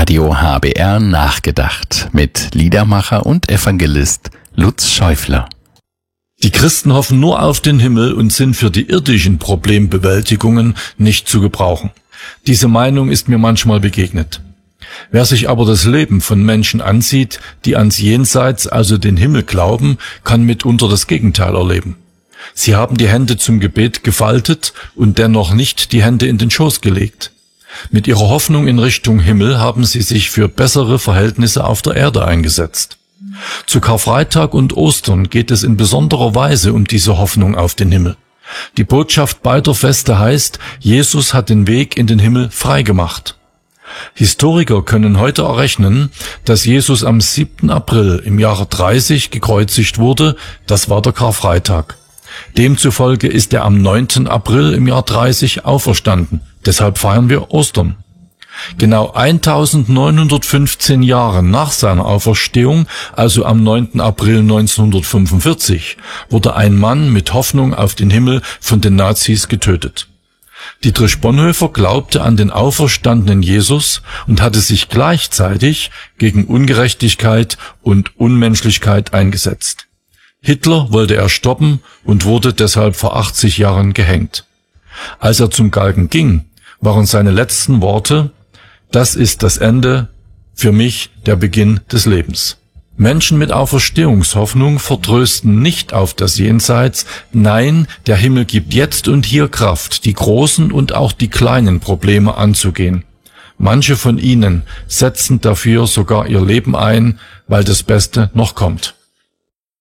Radio HBR nachgedacht mit Liedermacher und Evangelist Lutz Schäufler. Die Christen hoffen nur auf den Himmel und sind für die irdischen Problembewältigungen nicht zu gebrauchen. Diese Meinung ist mir manchmal begegnet. Wer sich aber das Leben von Menschen ansieht, die ans Jenseits, also den Himmel glauben, kann mitunter das Gegenteil erleben. Sie haben die Hände zum Gebet gefaltet und dennoch nicht die Hände in den Schoß gelegt. Mit ihrer Hoffnung in Richtung Himmel haben sie sich für bessere Verhältnisse auf der Erde eingesetzt. Zu Karfreitag und Ostern geht es in besonderer Weise um diese Hoffnung auf den Himmel. Die Botschaft beider Feste heißt, Jesus hat den Weg in den Himmel freigemacht. Historiker können heute errechnen, dass Jesus am 7. April im Jahre 30 gekreuzigt wurde, das war der Karfreitag. Demzufolge ist er am 9. April im Jahr 30 auferstanden, deshalb feiern wir Ostern. Genau 1915 Jahre nach seiner Auferstehung, also am 9. April 1945, wurde ein Mann mit Hoffnung auf den Himmel von den Nazis getötet. Dietrich Bonhoeffer glaubte an den auferstandenen Jesus und hatte sich gleichzeitig gegen Ungerechtigkeit und Unmenschlichkeit eingesetzt. Hitler wollte er stoppen und wurde deshalb vor 80 Jahren gehängt. Als er zum Galgen ging, waren seine letzten Worte: Das ist das Ende, für mich der Beginn des Lebens. Menschen mit Auferstehungshoffnung vertrösten nicht auf das Jenseits. Nein, der Himmel gibt jetzt und hier Kraft, die großen und auch die kleinen Probleme anzugehen. Manche von ihnen setzen dafür sogar ihr Leben ein, weil das Beste noch kommt.